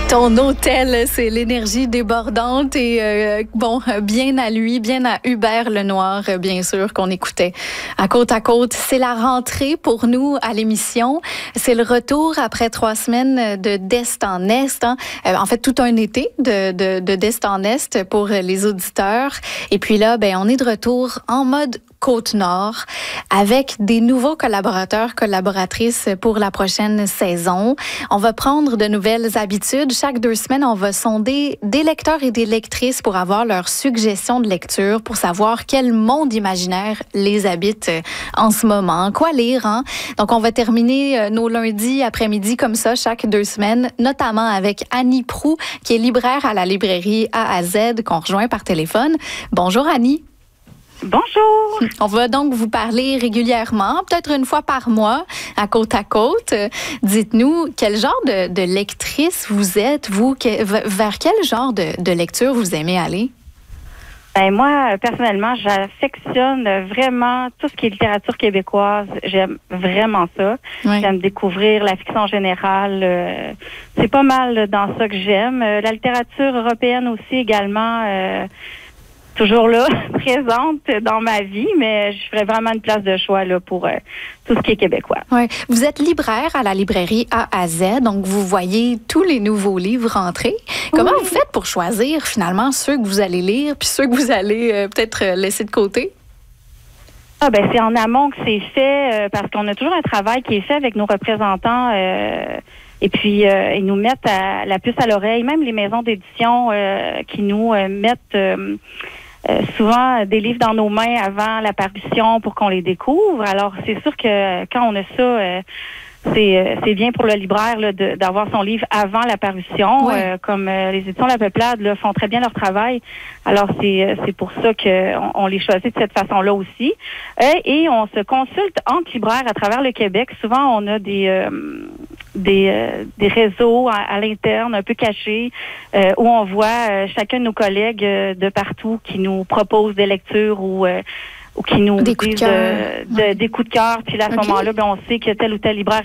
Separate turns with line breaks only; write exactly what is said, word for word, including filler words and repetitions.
Ton hôtel, c'est l'énergie débordante et euh, bon, bien à lui, bien à Hubert Lenoir, bien sûr, qu'on écoutait à côte à côte. C'est la rentrée pour nous à l'émission. C'est le retour après trois semaines de d'Est en Est. Hein. Euh, en fait, tout un été de, de, de d'Est en Est pour les auditeurs. Et puis là, ben, on est de retour en mode Côte-Nord avec des nouveaux collaborateurs, collaboratrices pour la prochaine saison. On va prendre de nouvelles habitudes. Chaque deux semaines, on va sonder des lecteurs et des lectrices pour avoir leurs suggestions de lecture, pour savoir quel monde imaginaire les habite en ce moment. Quoi lire, hein? Donc, on va terminer nos lundis après-midi comme ça, chaque deux semaines, notamment avec Annie Proulx, qui est libraire à la librairie A à Z, qu'on rejoint par téléphone. Bonjour, Annie.
Bonjour.
On va donc vous parler régulièrement, peut-être une fois par mois, à côte à côte. Dites-nous, quel genre de, de lectrice vous êtes, vous? Que, vers quel genre de, de lecture vous aimez aller?
Ben moi, personnellement, j'affectionne vraiment tout ce qui est littérature québécoise. J'aime vraiment ça. Oui. J'aime découvrir la fiction générale. Euh, c'est pas mal dans ça que j'aime. Euh, la littérature européenne aussi également. Euh, toujours là, présente dans ma vie, mais je ferais vraiment une place de choix là pour euh, tout ce qui est québécois.
Ouais. Vous êtes libraire à la librairie A à Z, donc vous voyez tous les nouveaux livres rentrer. Comment oui. vous faites pour choisir finalement ceux que vous allez lire puis ceux que vous allez euh, peut-être laisser de côté?
Ah ben c'est en amont que c'est fait euh, parce qu'on a toujours un travail qui est fait avec nos représentants euh, et puis euh, ils nous mettent à, la puce à l'oreille, même les maisons d'édition euh, qui nous euh, mettent euh, Euh, souvent des livres dans nos mains avant la parution pour qu'on les découvre. Alors, c'est sûr que quand on a ça, euh, c'est, euh, c'est bien pour le libraire là, de, d'avoir son livre avant la parution. Ouais. Euh, comme euh, les éditions La Peuplade là, font très bien leur travail. Alors, c'est, c'est pour ça qu'on on les choisit de cette façon-là aussi. Euh, et on se consulte entre libraires à travers le Québec. Souvent, on a des... Euh, Des, euh, des réseaux à, à l'interne un peu cachés euh, où on voit euh, chacun de nos collègues euh, de partout qui nous proposent des lectures ou, euh, ou qui nous
des
disent
coups de cœur.
De, de, ouais. des coups de cœur. Puis là, à ce okay. moment-là, ben, on sait que tel ou tel libraire